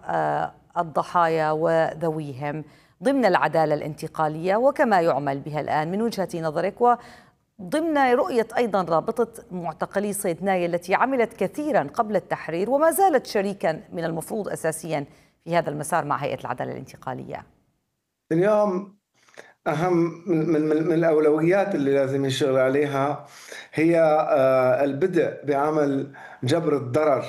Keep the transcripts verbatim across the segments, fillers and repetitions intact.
الضحايا وذويهم ضمن العدالة الانتقالية وكما يعمل بها الآن من وجهة نظرك، وضمن رؤية أيضا رابطة معتقلي صيدنايا التي عملت كثيرا قبل التحرير وما زالت شريكا من المفروض أساسيا في هذا المسار مع هيئة العدالة الانتقالية؟ اليوم أهم من, من, من الأولويات اللي لازم يشتغل عليها هي آه، البدء بعمل جبر الضرر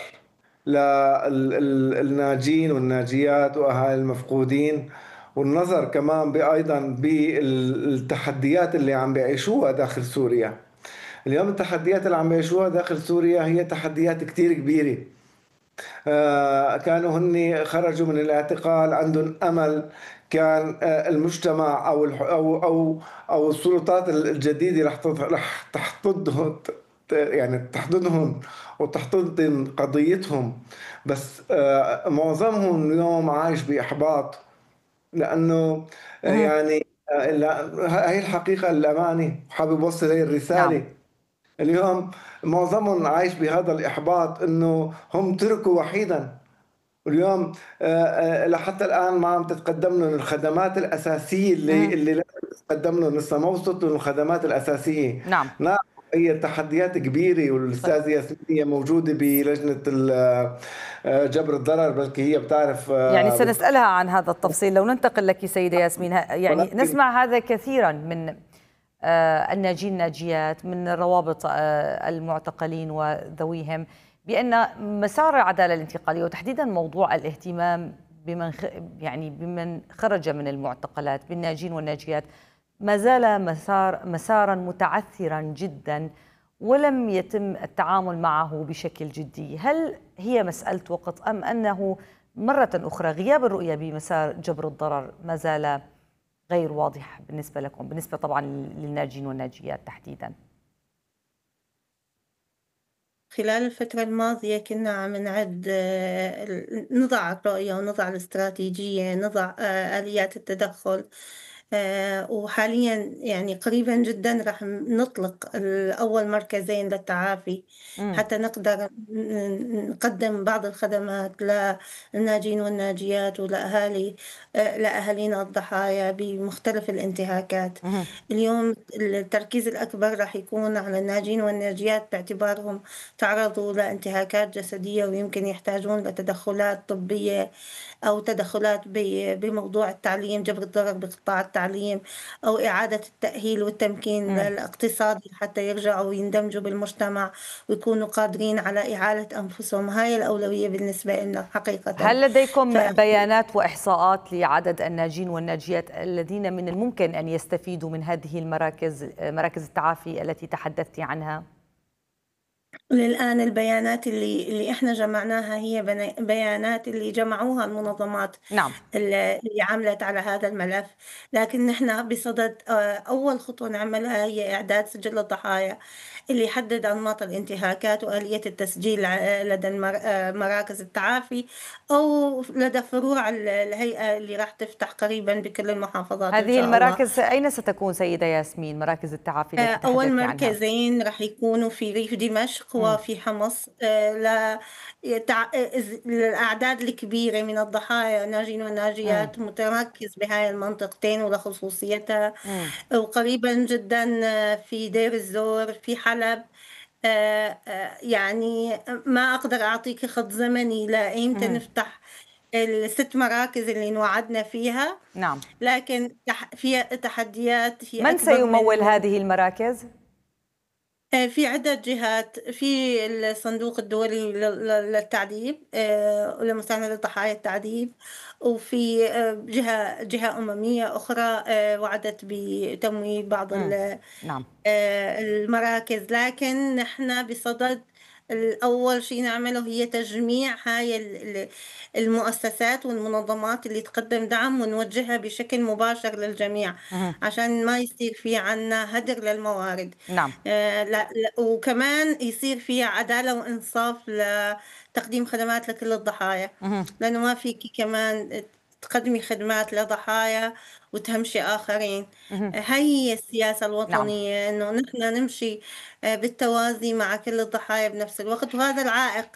للناجين والناجيات وأهالي المفقودين، والنظر كمان أيضا بالتحديات اللي عم بيعيشوها داخل سوريا. اليوم التحديات اللي عم بيعيشوها داخل سوريا هي تحديات كتير كبيرة. آه، كانوا هن خرجوا من الاعتقال عندهم امل، كان آه، المجتمع او او او او السلطات الجديده رح رح تحتضهم، يعني تحضنهم وتحتضن قضيتهم. بس آه، معظمهم اليوم عايش باحباط، لانه آه، مهم. يعني آه، لا- هي الحقيقه الامانه، حابب اوصل هي نعم. الرساله. اليوم معظمهم عايش بهذا الإحباط، إنه هم تركوا وحيدا. واليوم آه، آه، لحتى الآن ما عم تتقدم لهم الخدمات الأساسية اللي مهم. اللي لازم تتقدم لهم، لسه ما وصلت لهم الخدمات الأساسية. نعم. نعم، هي التحديات كبيرة، والأستاذة ياسمين هي موجودة بلجنة ال- آه، جبر الضرر، بلكي هي بتعرف يعني آه، بالضبط. سنسألها عن هذا التفصيل. لو ننتقل لك سيدة ياسمين، ه- يعني ولكن نسمع هذا كثيرا من آه، الناجين الناجيات، من روابط آه، المعتقلين وذويهم، بأن مسار العدالة الانتقالية وتحديدا موضوع الاهتمام بمن خ... يعني بمن خرج من المعتقلات بالناجين والناجيات ما زال مسار مسارا متعثرا جدا ولم يتم التعامل معه بشكل جدي. هل هي مسألة وقت أم أنه مرة أخرى غياب الرؤية بمسار جبر الضرر ما زال غير واضح بالنسبة لكم، بالنسبة طبعا للناجين والناجيات تحديدا؟ خلال الفترة الماضية كنا عم نعد آه، نضع الرؤية ونضع الاستراتيجية، نضع آه، آليات التدخل. آه، وحاليا يعني قريبا جدا رح نطلق الأول مركزين للتعافي مم. حتى نقدر ن- نقدم بعض الخدمات للناجين والناجيات ولأهالي آه، لأهالينا الضحايا بمختلف الانتهاكات. مم. اليوم التركيز الأكبر رح يكون على الناجين والناجيات باعتبارهم تعرضوا لانتهاكات جسدية ويمكن يحتاجون لتدخلات طبية أو تدخلات ب- بموضوع التعليم، جبر الضرر بقطاع التعليم، أو إعادة التأهيل والتمكين مم. الاقتصادي حتى يرجعوا ويندمجوا بالمجتمع ويكونوا قادرين على إعالة أنفسهم. هاي الأولوية بالنسبة لنا حقيقة. هل لديكم بيانات وإحصاءات لعدد الناجين والناجيات الذين من الممكن أن يستفيدوا من هذه المراكز، مراكز التعافي التي تحدثت عنها؟ للآن البيانات اللي اللي احنا جمعناها هي بنا- بيانات اللي جمعوها المنظمات نعم. اللي اللي عملت على هذا الملف، لكن نحن بصدد آه، أول خطوة نعملها هي إعداد سجل الضحايا اللي يحدد أنماط الانتهاكات وآلية التسجيل ع- لدى المر- آه، مراكز التعافي أو لدى فروع ال- الهيئة اللي راح تفتح قريبا بكل المحافظات إن هذه شاء الله. المراكز أين ستكون سيدة ياسمين، مراكز التعافي التي أول تحدثت عنها؟ مركزين رح يكونوا في ريف دمشق مم. وفي حمص، آه، ل يتع- إز- للأعداد الكبيرة من الضحايا الناجين مم. والناجيات متمركز بهاي المنطقتين ولخصوصيتها. مم. وقريبا جدا آه، في دير الزور، في حلب. آه، آه، يعني ما أقدر أعطيك خط زمني لإمتى مم. نفتح الست مراكز اللي نوعدنا فيها، نعم. لكن تح- في تحديات هي من أكبر سيمول من. هذه المراكز؟ آه، في عدة جهات، في الصندوق الدولي لل- لل- للتعذيب آه، ولمساندة ضحايا التعذيب، وفي آه، جهة جهة أممية أخرى آه، وعدت بتمويل بعض مم. ال- نعم. آه، المراكز. لكن نحن بصدد الأول شيء نعمله هي تجميع هاي ال- ال- المؤسسات والمنظمات اللي تقدم دعم ونوجهها بشكل مباشر للجميع مم. عشان ما يصير في عنا هدر للموارد. نعم. آه، لا لا، وكمان يصير في عدالة وإنصاف لتقديم خدمات لكل الضحايا، مم. لأنه ما فيك كمان تقدمي خدمات لضحايا وتهمشي آخرين. مم. آه، هاي هي السياسة نعم. الوطنية، إنه نحن نمشي آه، بالتوازي مع كل الضحايا بنفس الوقت، وهذا العائق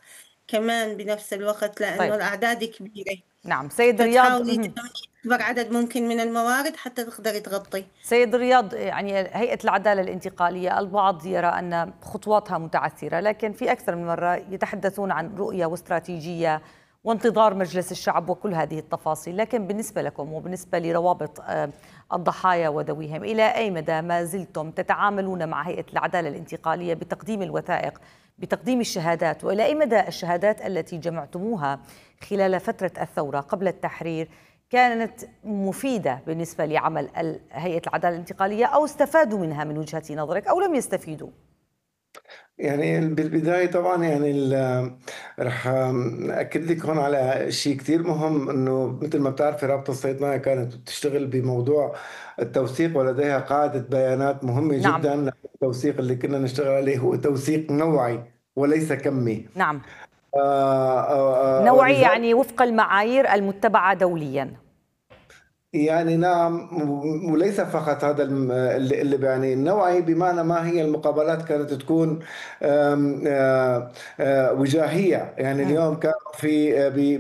كمان بنفس الوقت، لأنه طيب. الأعداد كبيرة. نعم سيد رياض، فتحاولي تجمعي أكبر عدد ممكن من الموارد حتى تقدري تغطي. سيد رياض، يعني هيئة العدالة الانتقالية البعض يرى أن خطواتها متعثرة، لكن في أكثر من مرة يتحدثون عن رؤية واستراتيجية وانتظار مجلس الشعب وكل هذه التفاصيل. لكن بالنسبة لكم وبالنسبة لروابط الضحايا وذويهم، إلى أي مدى ما زلتم تتعاملون مع هيئة العدالة الانتقالية بتقديم الوثائق، بتقديم الشهادات، وإلى أي مدى الشهادات التي جمعتموها خلال فترة الثورة قبل التحرير كانت مفيدة بالنسبة لعمل هيئة العدالة الانتقالية، أو استفادوا منها من وجهة نظرك أو لم يستفيدوا؟ يعني بالبداية طبعا يعني رح أكد لك هون على شيء كتير مهم، إنه مثل ما بتعرفي رابطة الصيدلة كانت بتشتغل بموضوع التوثيق، ولديها قاعدة بيانات مهمة نعم. جدا. التوثيق اللي كنا نشتغل عليه هو توثيق نوعي وليس كمي. نعم. آه آه آه نوعي يعني وفق المعايير المتبعة دوليا. يعني نعم، وليس فقط هذا اللي, اللي بيعني النوعي، بمعنى ما هي المقابلات كانت تكون آم آم آم وجاهية. يعني اليوم كان في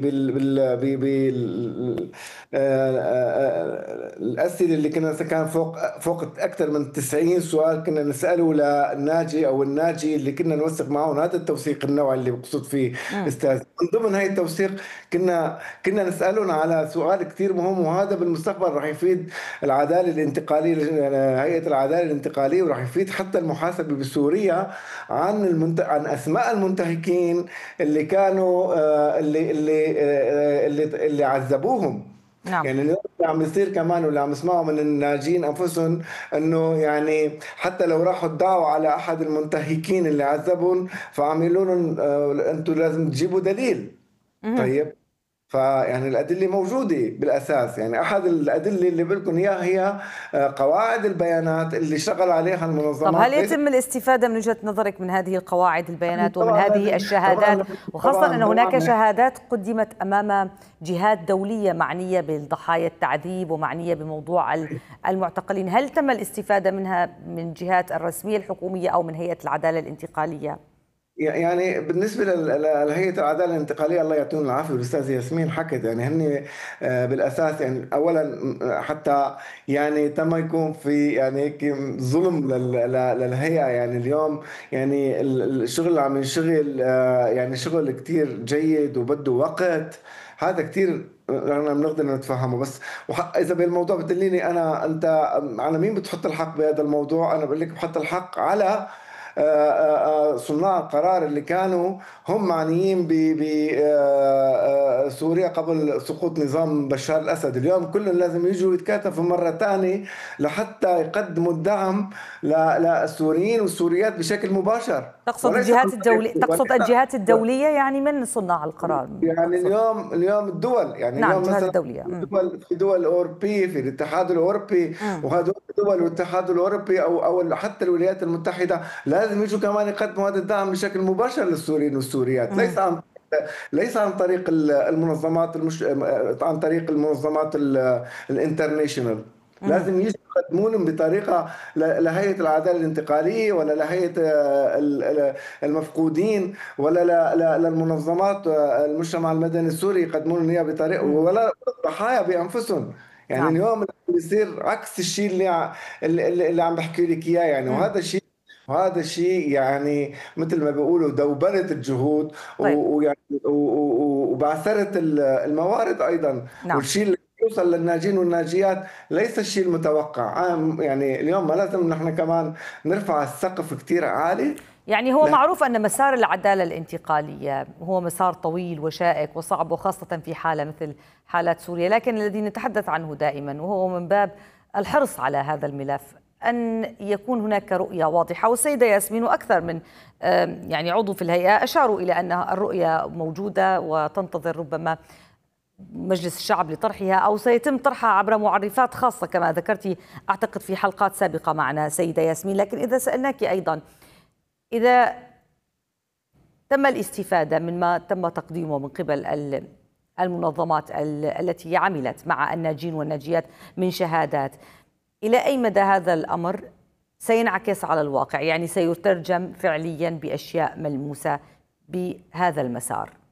الأسئلة اللي كنا كان فوق فوق أكثر من تسعين سؤال كنا نسأله للناجي أو الناجي اللي كنا نوثق معهم. هذا التوثيق النوعي اللي بقصد فيه أستاذ. من ضمن هاي التوثيق كنا كنا نسألهم على سؤال كثير مهم، وهذا بالمستقبل راح يفيد العدالة الانتقالية، هيئة العدالة الانتقالية، وراح يفيد حتى المحاسبة بسوريا عن المنت... عن أسماء المنتهكين اللي كانوا اللي اللي اللي, اللي عذبوهم. نعم. يعني اليوم اللي عم يصير كمان واللي عم نسمعه من الناجين انفسهم، انه يعني حتى لو راحوا ادعوا على احد المنتهكين اللي عذبهم، فعم يقولوا لهم انتم لازم تجيبوا دليل. طيب، فيعني الأدلة موجودة بالأساس. يعني أحد الأدلة اللي بقول إياها هي قواعد البيانات اللي شغل عليها المنظمات. طب هل يتم الاستفادة من وجهة نظرك من هذه القواعد البيانات ومن هذه الشهادات، وخاصة أن هناك شهادات قدمت أمام جهات دولية معنية بالضحايا التعذيب ومعنية بموضوع المعتقلين؟ هل تم الاستفادة منها من جهات الرسمية الحكومية أو من هيئة العدالة الانتقالية؟ يعني بالنسبة لهيئة العدالة الانتقالية الله يعطيهم العافية، والأستاذ ياسمين حكت، يعني هن بالأساس يعني أولا حتى يعني تم يكون في يعني هيك ظلم للهيئة. يعني اليوم يعني الشغل اللي عم ينشغل يعني شغل كتير جيد وبده وقت، هذا كتير احنا بنقدر نتفهمه. بس اذا بالموضوع بتقوليني انا انت على مين بتحط الحق بهذا الموضوع، انا بقول لك بحط الحق على صناع القرار اللي كانوا هم معنيين بسوريا قبل سقوط نظام بشار الأسد. اليوم كلهم لازم يجوا يتكاتفوا مرة ثانية لحتى يقدموا الدعم للسوريين والسوريات بشكل مباشر. تقصد الجهات الدولية؟ تقصد الجهات الدولية يعني من صناع القرار؟ يعني اليوم اليوم الدول، يعني نعم اليوم مثلا الدولية. في دول في دول أوروبية، في الاتحاد الأوروبي، وهذول الدول والاتحاد الأوروبي أو أو حتى الولايات المتحدة لازم يجوا كمان يقدموا هذا الدعم بشكل مباشر للسوريين والسوريات، ليس عن ليس عن طريق المنظمات المش... عن طريق المنظمات الانترناشونال. لازم يجوا يقدمونهم بطريقه لهيئه العداله الانتقاليه ولا لهيئه المفقودين ولا للمنظمات المجتمع المدني السوري، يقدمون اياها بطريقه، ولا الضحايا بانفسهم. يعني نعم. اليوم بيصير عكس الشيء اللي اللي, اللي عم بحكي لك اياه يعني. وهذا الشيء وهذا الشيء يعني مثل ما بيقولوا دوبنة الجهود. طيب. ويعني وبعثرة الموارد ايضا. نعم. والشيء اللي يوصل للناجين والناجيات ليس الشيء المتوقع. يعني اليوم ما لازم نحن كمان نرفع السقف كتير عالي. يعني هو لا. معروف أن مسار العدالة الانتقالية هو مسار طويل وشائك وصعب، وخاصة في حالة مثل حالات سوريا، لكن الذي نتحدث عنه دائما وهو من باب الحرص على هذا الملف أن يكون هناك رؤية واضحة. والسيدة ياسمين وأكثر من يعني عضو في الهيئة أشاروا إلى أن الرؤية موجودة وتنتظر ربما مجلس الشعب لطرحها، أو سيتم طرحها عبر معرفات خاصة كما ذكرتي أعتقد في حلقات سابقة معنا سيدة ياسمين. لكن إذا سألناك أيضا، إذا تم الاستفادة مما تم تقديمه من قبل المنظمات التي عملت مع الناجين والناجيات من شهادات، إلى أي مدى هذا الأمر سينعكس على الواقع؟ يعني سيترجم فعليا بأشياء ملموسة بهذا المسار؟